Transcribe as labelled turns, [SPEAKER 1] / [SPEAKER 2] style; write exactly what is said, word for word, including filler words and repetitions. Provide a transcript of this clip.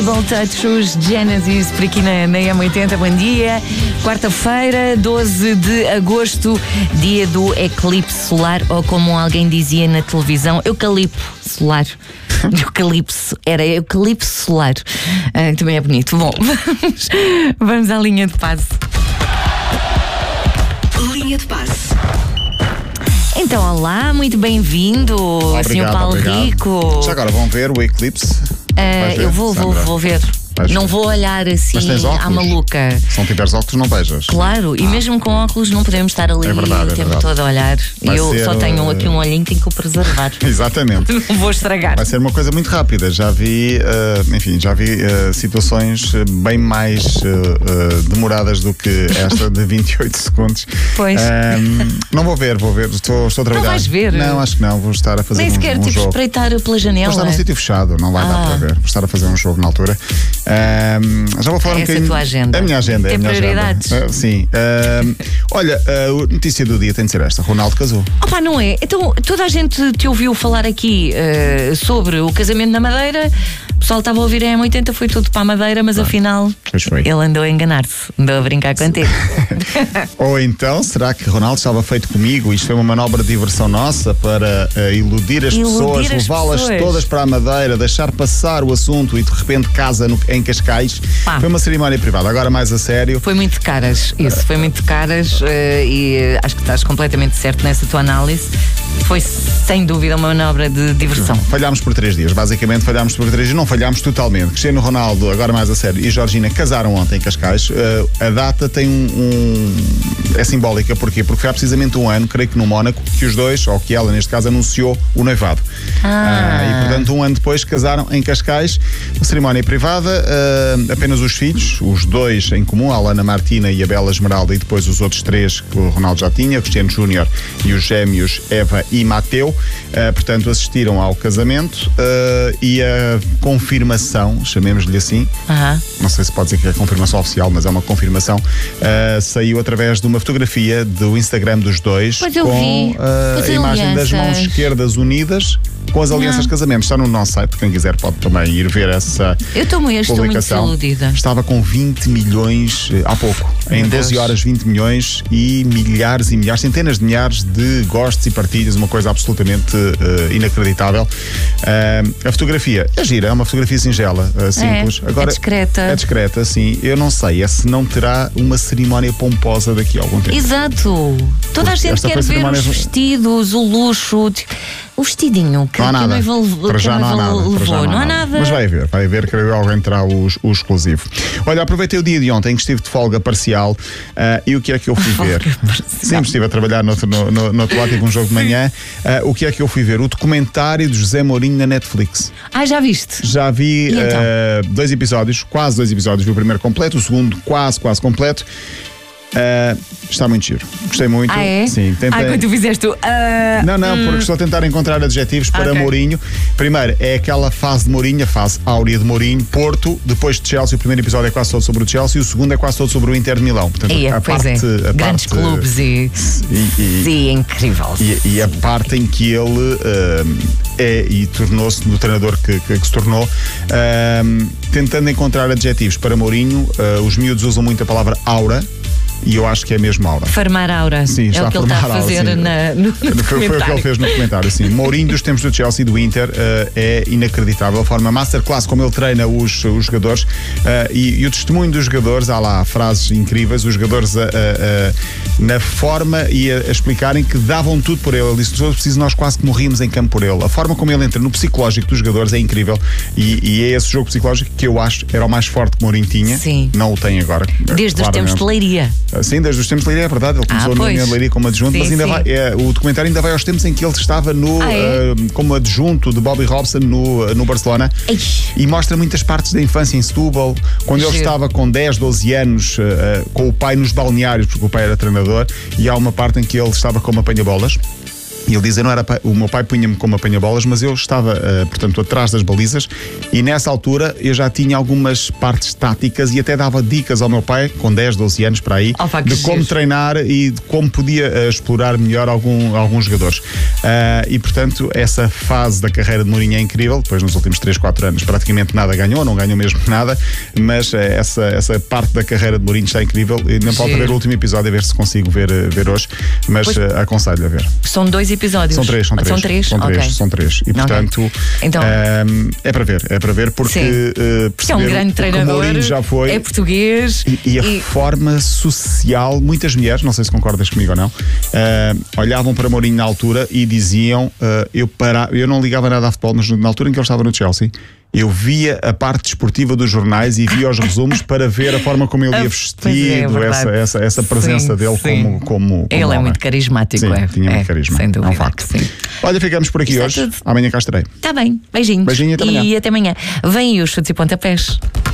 [SPEAKER 1] Touch, os Genesis, por aqui na, na M oitenta, bom dia. Quarta-feira, doze de agosto, dia do eclipse solar, ou como alguém dizia na televisão, eucalipto solar. Eucalipse, era eucalipse solar. Ah, também é bonito. Bom, vamos, vamos à linha de passe.
[SPEAKER 2] Linha de passe.
[SPEAKER 1] Então, olá, muito bem-vindo, senhor Paulo
[SPEAKER 3] obrigado.
[SPEAKER 1] Rico.
[SPEAKER 3] Já agora vão ver o eclipse?
[SPEAKER 1] Uh,
[SPEAKER 3] ver,
[SPEAKER 1] eu vou, vou, vou ver.
[SPEAKER 3] Vais
[SPEAKER 1] não
[SPEAKER 3] ver.
[SPEAKER 1] vou olhar assim à maluca.
[SPEAKER 3] Se não tiveres óculos, não vejas.
[SPEAKER 1] Claro, e
[SPEAKER 3] Ah.
[SPEAKER 1] mesmo com óculos não podemos estar ali
[SPEAKER 3] É verdade,
[SPEAKER 1] o
[SPEAKER 3] é
[SPEAKER 1] tempo
[SPEAKER 3] verdade.
[SPEAKER 1] todo a olhar.
[SPEAKER 3] Vai
[SPEAKER 1] E eu
[SPEAKER 3] ser,
[SPEAKER 1] só tenho aqui um olhinho, tenho que o preservar.
[SPEAKER 3] Exatamente.
[SPEAKER 1] Não vou estragar.
[SPEAKER 3] Vai ser uma coisa muito rápida. Já vi, uh, enfim, já vi uh, situações bem mais uh, uh, demoradas do que esta de vinte e oito segundos.
[SPEAKER 1] Pois.
[SPEAKER 3] Um, não vou ver, vou ver. Estou, estou a trabalhar.
[SPEAKER 1] Não vais ver?
[SPEAKER 3] Não, acho que não. Vou estar a fazer
[SPEAKER 1] Nem
[SPEAKER 3] um,
[SPEAKER 1] sequer
[SPEAKER 3] um
[SPEAKER 1] tipo
[SPEAKER 3] jogo.
[SPEAKER 1] espreitar pela
[SPEAKER 3] Vou
[SPEAKER 1] janela.
[SPEAKER 3] estar num sítio fechado, não vai
[SPEAKER 1] Ah.
[SPEAKER 3] dar para ver. Vou estar a fazer um jogo na altura. Um, já vou falar um
[SPEAKER 1] Essa é a
[SPEAKER 3] bocadinho.
[SPEAKER 1] tua agenda.
[SPEAKER 3] A minha agenda.
[SPEAKER 1] Tem
[SPEAKER 3] é a minha
[SPEAKER 1] prioridades.
[SPEAKER 3] agenda. Uh, sim. Um, olha, a notícia do dia tem de ser esta: Ronaldo casou.
[SPEAKER 1] Opa, não é? Então, toda a gente te ouviu falar aqui uh, sobre o casamento na Madeira. O pessoal estava a ouvir a M oitenta, foi tudo para a Madeira, mas afinal
[SPEAKER 3] Pois foi.
[SPEAKER 1] ele andou a enganar-se, andou a brincar contigo.
[SPEAKER 3] Ou então, será que Ronaldo estava feito comigo? Isto foi uma manobra de diversão nossa para uh, iludir as
[SPEAKER 1] Iludir
[SPEAKER 3] pessoas,
[SPEAKER 1] as
[SPEAKER 3] levá-las
[SPEAKER 1] pessoas.
[SPEAKER 3] todas para a Madeira, deixar passar o assunto e de repente casa no, em Cascais.
[SPEAKER 1] Pá.
[SPEAKER 3] Foi uma cerimónia privada. Agora, mais a sério.
[SPEAKER 1] Foi muito caras, isso, foi muito caras uh, e uh, acho que estás completamente certo nessa tua análise. Foi sem dúvida uma manobra de diversão.
[SPEAKER 3] Falhámos por três dias, basicamente falhámos por três dias, não falhámos totalmente. Cristiano Ronaldo, agora mais a sério, e Georgina casaram ontem em Cascais. Uh, a data tem um, um. É simbólica, porquê? Porque foi há precisamente um ano, creio que no Mónaco, que os dois, ou que ela neste caso, anunciou o noivado.
[SPEAKER 1] Ah.
[SPEAKER 3] Uh, e portanto, um ano depois casaram em Cascais, uma cerimónia privada, uh, apenas os filhos, os dois em comum, a Alana Martina e a Bela Esmeralda, e depois os outros três que o Ronaldo já tinha, o Cristiano Júnior e os gêmeos Eva e Mateu, uh, portanto assistiram ao casamento uh, e a confirmação, chamemos-lhe assim,
[SPEAKER 1] Aham.
[SPEAKER 3] não sei se pode dizer que é confirmação oficial, mas é uma confirmação, uh, saiu através de uma fotografia do Instagram dos dois,
[SPEAKER 1] Pois eu
[SPEAKER 3] com
[SPEAKER 1] vi.
[SPEAKER 3] uh,
[SPEAKER 1] As
[SPEAKER 3] a imagem das mãos
[SPEAKER 1] alianças.
[SPEAKER 3] esquerdas unidas com as alianças de casamento. Está no nosso site, quem quiser pode também ir ver essa
[SPEAKER 1] Eu estou muito, estou muito
[SPEAKER 3] publicação.
[SPEAKER 1] desiludida.
[SPEAKER 3] Estava com vinte milhões eh, há pouco. Em
[SPEAKER 1] Meu
[SPEAKER 3] doze
[SPEAKER 1] Deus.
[SPEAKER 3] horas, vinte milhões e milhares e milhares, centenas de milhares de gostos e partilhas, uma coisa absolutamente eh, inacreditável. Eh, a fotografia é gira, é uma fotografia singela, eh, simples.
[SPEAKER 1] é discreta.
[SPEAKER 3] É discreta, sim. Eu não sei, é se não terá uma cerimónia pomposa daqui a algum tempo.
[SPEAKER 1] Exato. Toda a
[SPEAKER 3] Porque
[SPEAKER 1] gente
[SPEAKER 3] esta
[SPEAKER 1] quer
[SPEAKER 3] foi
[SPEAKER 1] ver
[SPEAKER 3] cerimónia-
[SPEAKER 1] os vestidos, o luxo, o vestidinho que,
[SPEAKER 3] Não há
[SPEAKER 1] que a
[SPEAKER 3] nada.
[SPEAKER 1] noiva levou.
[SPEAKER 3] Para
[SPEAKER 1] que
[SPEAKER 3] já
[SPEAKER 1] a
[SPEAKER 3] não há
[SPEAKER 1] noiva
[SPEAKER 3] nada. Para já
[SPEAKER 1] levou. Não há nada.
[SPEAKER 3] Mas vai haver, vai haver, creio eu, alguém terá o, o exclusivo. Olha, aproveitei o dia de ontem que estive de folga parcial uh, e o que é que eu fui ver? Sim, estive a trabalhar no, no, no, no outro lado, tive um jogo de manhã. Uh, o que é que eu fui ver? O documentário de José Mourinho na Netflix.
[SPEAKER 1] Ah, já viste?
[SPEAKER 3] Já vi
[SPEAKER 1] E então?
[SPEAKER 3] uh, dois episódios, quase dois episódios. Vi o primeiro completo, o segundo quase, quase completo. Uh, está muito giro. Gostei muito.
[SPEAKER 1] Ah, é?
[SPEAKER 3] Sim, tentei...
[SPEAKER 1] Ah, quando tu fizeste o. ah,
[SPEAKER 3] Não, não, porque estou a tentar encontrar adjetivos para
[SPEAKER 1] Ok.
[SPEAKER 3] Mourinho. Primeiro, é aquela fase de Mourinho, a fase áurea de Mourinho, Porto, depois de Chelsea. O primeiro episódio é quase todo sobre o Chelsea e o segundo é quase todo sobre o Inter de Milão. Portanto,
[SPEAKER 1] Ia,
[SPEAKER 3] a
[SPEAKER 1] pois
[SPEAKER 3] parte,
[SPEAKER 1] é.
[SPEAKER 3] a
[SPEAKER 1] Grandes
[SPEAKER 3] parte-
[SPEAKER 1] clubes e.
[SPEAKER 3] e, e-
[SPEAKER 1] Sim, é incrível.
[SPEAKER 3] e- e a parte em que ele uh, é e tornou-se no treinador que, que- que se tornou, uh, tentando encontrar adjetivos para Mourinho. Uh, os miúdos usam muito a palavra aura e eu acho que é mesmo aura.
[SPEAKER 1] Farmar aura.
[SPEAKER 3] Sim,
[SPEAKER 1] é
[SPEAKER 3] está
[SPEAKER 1] o que ele
[SPEAKER 3] a
[SPEAKER 1] está a
[SPEAKER 3] formar aura,
[SPEAKER 1] fazer
[SPEAKER 3] sim.
[SPEAKER 1] na, no, no
[SPEAKER 3] Foi, foi o que ele
[SPEAKER 1] documentário.
[SPEAKER 3] fez no comentário, sim. Mourinho dos tempos do Chelsea e do Inter uh, é inacreditável. A forma masterclass como ele treina os, os jogadores uh, e, e o testemunho dos jogadores, há lá frases incríveis, os jogadores uh, uh, uh, na forma e a, a explicarem que davam tudo por ele. Ele disse: se fosse preciso, nós quase que morríamos em campo por ele. A forma como ele entra no psicológico dos jogadores é incrível e, e é esse jogo psicológico que eu acho era o mais forte que Mourinho tinha.
[SPEAKER 1] Sim.
[SPEAKER 3] Não o tem agora.
[SPEAKER 1] Desde os tempos de Leiria.
[SPEAKER 3] Sim, desde os tempos de Leiria, é verdade. Ele começou
[SPEAKER 1] Ah,
[SPEAKER 3] no
[SPEAKER 1] pois.
[SPEAKER 3] União de Leiria como adjunto,
[SPEAKER 1] Sim,
[SPEAKER 3] mas ainda
[SPEAKER 1] sim.
[SPEAKER 3] vai, é, o documentário ainda vai aos tempos em que ele estava no,
[SPEAKER 1] Ah, é?
[SPEAKER 3] uh, como adjunto de Bobby Robson no, no Barcelona.
[SPEAKER 1] Ei.
[SPEAKER 3] E mostra muitas partes da infância em Setúbal, quando ele
[SPEAKER 1] Giro.
[SPEAKER 3] estava com dez, doze anos uh, uh, com o pai nos balneários, porque o pai era treinador, e há uma parte em que ele estava como apanha-bolas. E ele dizia, não era, o meu pai punha-me como apanha-bolas, mas eu estava, uh, portanto, atrás das balizas, e nessa altura eu já tinha algumas partes táticas e até dava dicas ao meu pai, com dez, doze anos para aí,
[SPEAKER 1] oh,
[SPEAKER 3] de como treinar e de como podia uh, explorar melhor algum, alguns jogadores. Uh, e, portanto, essa fase da carreira de Mourinho é incrível. Depois, nos últimos três, quatro anos, praticamente nada ganhou, não ganhou mesmo nada, mas uh, essa, essa parte da carreira de Mourinho está incrível. E não pode ver o último episódio, a ver se consigo ver, ver hoje, mas uh, aconselho a ver.
[SPEAKER 1] São dois episódios?
[SPEAKER 3] São três, são três.
[SPEAKER 1] São três?
[SPEAKER 3] São três,
[SPEAKER 1] okay.
[SPEAKER 3] são três. E, portanto, okay. então, um, é para ver, é para ver, porque uh,
[SPEAKER 1] é um grande treinador,
[SPEAKER 3] já foi,
[SPEAKER 1] é português.
[SPEAKER 3] E, e a e... forma social, muitas mulheres, não sei se concordas comigo ou não, uh, olhavam para Mourinho na altura e diziam, uh, eu, para, eu não ligava nada a futebol, mas na altura em que ele estava no Chelsea, eu via a parte desportiva dos jornais e via os resumos para ver a forma como ele ia vestido, é, essa, essa, essa presença sim, dele sim. como, como, como
[SPEAKER 1] ele
[SPEAKER 3] homem.
[SPEAKER 1] É muito carismático,
[SPEAKER 3] sim,
[SPEAKER 1] é.
[SPEAKER 3] Tinha
[SPEAKER 1] é,
[SPEAKER 3] muito carisma.
[SPEAKER 1] Sem dúvida.
[SPEAKER 3] É um facto.
[SPEAKER 1] Sim.
[SPEAKER 3] Olha, ficamos por aqui Está hoje. Tudo. Amanhã cá estarei.
[SPEAKER 1] Está bem, beijinhos.
[SPEAKER 3] Beijinho até amanhã.
[SPEAKER 1] E até amanhã. Vêm os chutes e pontapés.